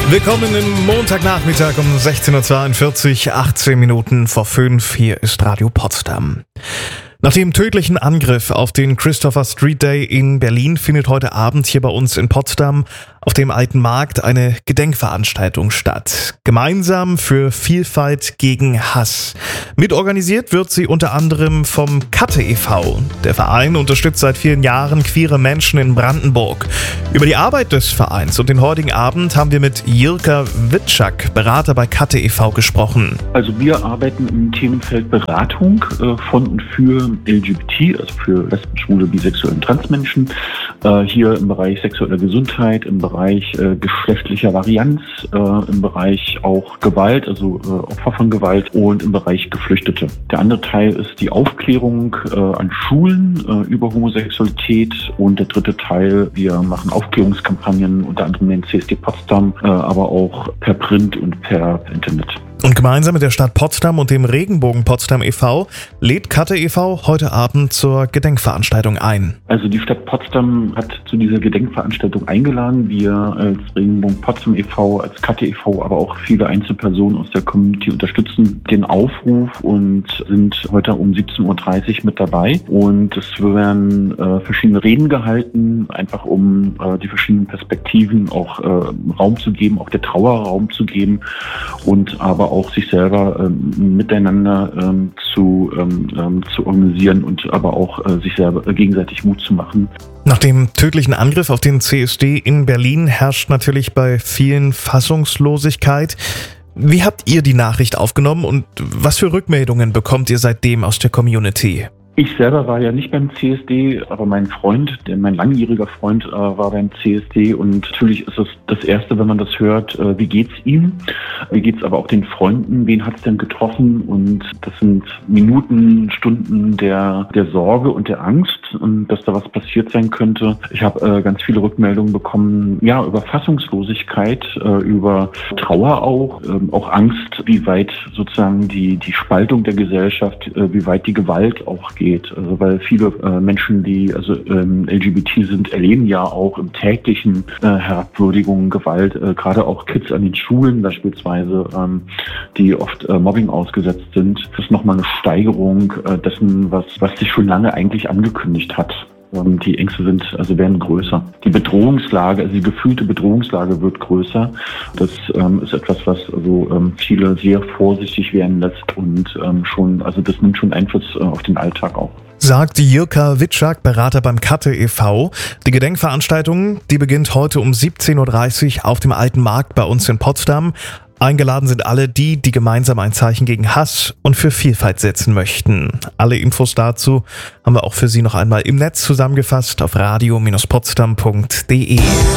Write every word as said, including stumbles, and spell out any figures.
Willkommen im Montagnachmittag um sechzehn Uhr zweiundvierzig, achtzehn Minuten vor fünf. Hier ist Radio Potsdam. Nach dem tödlichen Angriff auf den Christopher Street Day in Berlin findet heute Abend hier bei uns in Potsdam auf dem Alten Markt eine Gedenkveranstaltung statt. Gemeinsam für Vielfalt gegen Hass. Mitorganisiert wird sie unter anderem vom Katte e V Der Verein unterstützt seit vielen Jahren queere Menschen in Brandenburg. Über die Arbeit des Vereins und den heutigen Abend haben wir mit Jirka Witschak, Berater bei Katte e V, gesprochen. Also wir arbeiten im Themenfeld Beratung äh, von und für L G B T, also für Lesben, Schwule, Bisexuelle und Transmenschen, äh, hier im Bereich sexueller Gesundheit, im Bereich äh, geschlechtlicher Varianz, äh, im Bereich auch Gewalt, also äh, Opfer von Gewalt und im Bereich Geflüchtete. Der andere Teil ist die Aufklärung äh, an Schulen äh, über Homosexualität und der dritte Teil, wir machen Aufklärungskampagnen unter anderem in C S D Potsdam, äh, aber auch per Print und per Internet. Und gemeinsam mit der Stadt Potsdam und dem Regenbogen Potsdam e V lädt Katte e V heute Abend zur Gedenkveranstaltung ein. Also die Stadt Potsdam hat zu dieser Gedenkveranstaltung eingeladen. Wir als Regenbogen Potsdam e V, als Katte e V, aber auch viele Einzelpersonen aus der Community unterstützen den Aufruf und sind heute um siebzehn Uhr dreißig mit dabei. Und es werden äh, verschiedene Reden gehalten, einfach um äh, die verschiedenen Perspektiven auch äh, Raum zu geben, auch der Trauer Raum zu geben und aber auch sich selber ähm, miteinander ähm, zu, ähm, zu organisieren und aber auch äh, sich selber äh, gegenseitig Mut zu machen. Nach dem tödlichen Angriff auf den C S D in Berlin herrscht natürlich bei vielen Fassungslosigkeit. Wie habt ihr die Nachricht aufgenommen und was für Rückmeldungen bekommt ihr seitdem aus der Community? Ich selber war ja nicht beim C S D, aber mein Freund, der, mein langjähriger Freund, äh, war beim C S D und natürlich ist es das Erste, wenn man das hört, äh, wie geht's ihm? Wie geht's aber auch den Freunden? Wen hat's denn getroffen? Und das sind Minuten, Stunden der, der Sorge und der Angst, und dass da was passiert sein könnte. Ich habe äh, ganz viele Rückmeldungen bekommen, ja, über Fassungslosigkeit, äh, über Trauer auch, äh, auch Angst, wie weit sozusagen die, die Spaltung der Gesellschaft, äh, wie weit die Gewalt auch geht. Also weil viele äh, Menschen, die also ähm, L G B T sind, erleben ja auch im täglichen äh, Herabwürdigung, Gewalt, äh, gerade auch Kids an den Schulen beispielsweise, ähm, die oft äh, Mobbing ausgesetzt sind. Das ist nochmal eine Steigerung äh, dessen, was, was sich schon lange eigentlich angekündigt hat. Ähm, die Ängste sind, also werden größer. Die Bedrohungslage, also die gefühlte Bedrohungslage wird größer. Das ähm, ist etwas, was also ähm, viele sehr vorsichtig werden lässt und ähm, schon, also das nimmt schon Einfluss äh, auf den Alltag auch. Sagt Jirka Witschak, Berater beim Katte e V Die Gedenkveranstaltung, die beginnt heute um siebzehn Uhr dreißig auf dem Alten Markt bei uns in Potsdam. Eingeladen sind alle die, die gemeinsam ein Zeichen gegen Hass und für Vielfalt setzen möchten. Alle Infos dazu haben wir auch für Sie noch einmal im Netz zusammengefasst auf radio Bindestrich potsdam punkt de.